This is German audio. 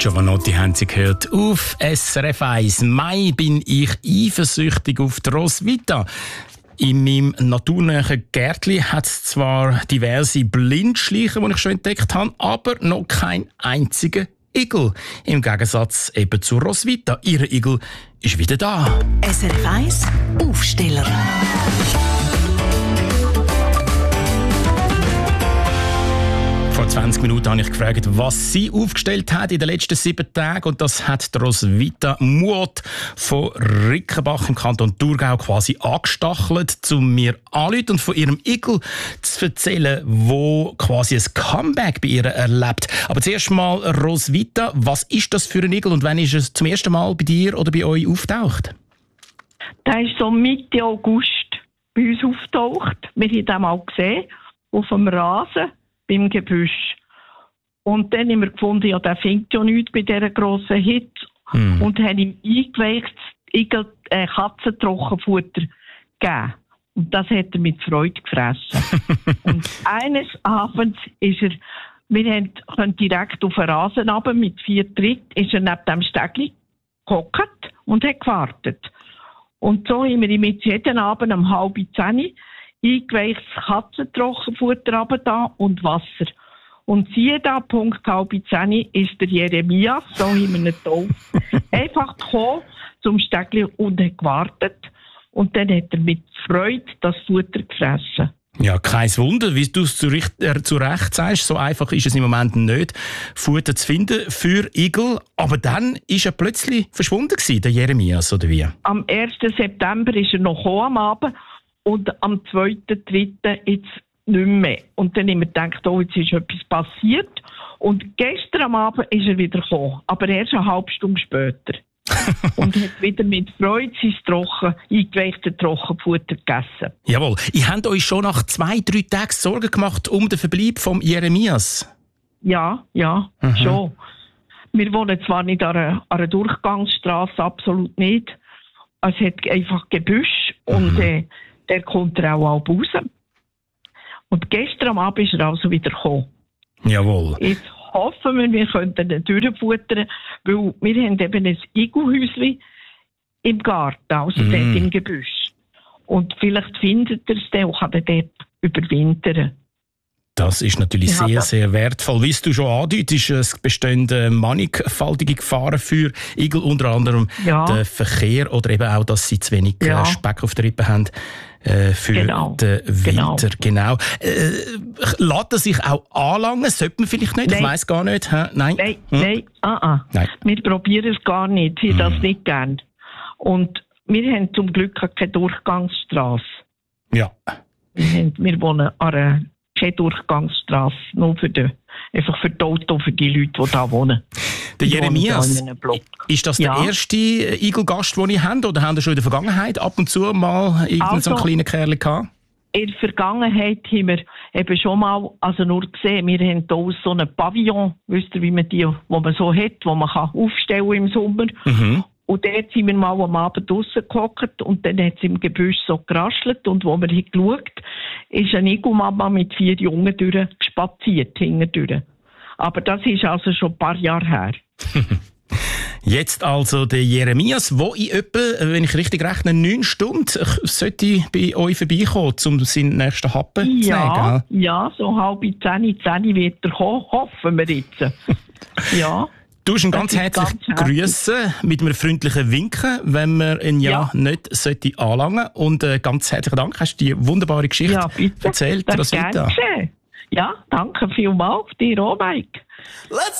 Giovanotti haben Sie gehört auf SRF 1. Mai bin ich eifersüchtig auf die Roswitha. In meinem naturnahen Gärtli hat es zwar diverse Blindschleichen, die ich schon entdeckt habe, aber noch keinen einzigen Igel. Im Gegensatz eben zu Roswitha. Ihr Igel ist wieder da. SRF 1 Aufsteller. Vor 20 Minuten habe ich gefragt, was sie aufgestellt hat in den letzten 7 Tagen. Und das hat die Roswitha Muot von Rickenbach im Kanton Thurgau quasi angestachelt, um mir anzurufen und von ihrem Igel zu erzählen, wo quasi ein Comeback bei ihr erlebt. Aber zuerst mal, Roswitha, was ist das für ein Igel und wann ist es zum ersten Mal bei dir oder bei euch auftaucht? Der ist so Mitte August bei uns auftaucht. Wir haben ihn mal gesehen, auf dem Rasen. Im Gebüsch. Und dann haben wir gefunden, ja, der findet ja nichts bei dieser grossen Hitze. Und haben ihm eingeweicht, Katzentrockenfutter gegeben. Und das hat er mit Freude gefressen. Und eines Abends ist er, wir können direkt auf den Rasen runter, mit 4 Tritten, ist er neben dem Stegli gehockt und hat gewartet. Und so haben wir ihm jetzt jeden Abend um 9:30 eingeweichtes Katzentrockenfutter runter und Wasser. Und siehe da, Punkt 9:30 ist der Jeremias, so haben wir ihn getauft, einfach gekommen zum Stegli und hat gewartet. Und dann hat er mit Freude das Futter gefressen. Ja, kein Wunder, wie du es zu Recht sagst, so einfach ist es im Moment nicht, Futter zu finden für Igel. Aber dann ist er plötzlich verschwunden gewesen, der Jeremias, oder wie? Am 1. September ist er noch gekommen am Abend. Und am 2.3. jetzt nicht mehr. Und dann haben wir gedacht, oh, jetzt ist etwas passiert. Und gestern am Abend ist er wieder gekommen. Aber erst eine halbe Stunde später. Und hat wieder mit Freude sein eingeweichtes Trockenfutter gegessen. Jawohl. Ihr habt euch schon nach 2-3 Tagen Sorgen gemacht um den Verbleib von Jeremias? Ja, schon. Wir wohnen zwar nicht an einer Durchgangsstrasse, absolut nicht. Es hat einfach Gebüsch und der kommt er auch raus. Und gestern am Abend ist er also wieder gekommen. Jawohl. Jetzt hoffen wir könnten ihn durchfuttern, weil wir haben eben ein Igelhäuschen im Garten, also dort im Gebüsch. Und vielleicht findet er es dann und kann dort überwintern. Das ist natürlich sehr, sehr wertvoll. Wie du schon andeutest, es bestehen mannigfaltige Gefahren für Igel, unter anderem der Verkehr oder eben auch, dass sie zu wenig Speck auf der Rippe haben für den Winter. Genau. Lässt er sich auch anlangen? Sollte man vielleicht nicht? Nein. Ich weiss gar nicht. Nein. Nein. Wir probieren es gar nicht. Wir das nicht gern. Und wir haben zum Glück keine Durchgangsstrasse. Ja. Wir wohnen an einer keine Durchgangsstrasse, nur einfach für die Auto, für die Leute, die da wohnen. Der Jeremias, ist das der erste Igelgast, den ihr habt, oder habt ihr schon in der Vergangenheit ab und zu mal so einen kleinen Kerl gehabt? In der Vergangenheit haben wir eben schon mal, also nur gesehen, wir haben hier so einen Pavillon, wisst ihr, wie man die, wo man so hat, wo man kann aufstellen im Sommer. Und dort sind wir mal am Abend draussen gehockt und dann hat es im Gebüsch so geraschelt und wo wir haben geschaut, ist eine Igelmama mit 4 Jungen durchgespaziert, hintendurch. Aber das ist also schon ein paar Jahre her. Jetzt also der Jeremias, wo in etwa, wenn ich richtig rechne, 9 Stunden sollte bei euch vorbeikommen, um seinen nächsten Happen zu nehmen. Ja, so 9:30 wird er kommen, hoffen wir jetzt. Ja. Du hast ihn ganz herzlich grüßen mit einem freundlichen Winken, wenn man ihn nicht anlangen sollte. Und ganz herzlichen Dank, hast du die wunderbare Geschichte erzählt. Ja, danke vielmals, dir auch, Mike.